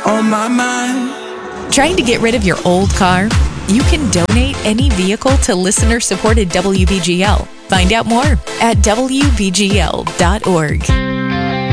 on my mind. Trying to get rid of your old car? You can donate any vehicle to listener-supported WBGL. Find out more at WBGL.org.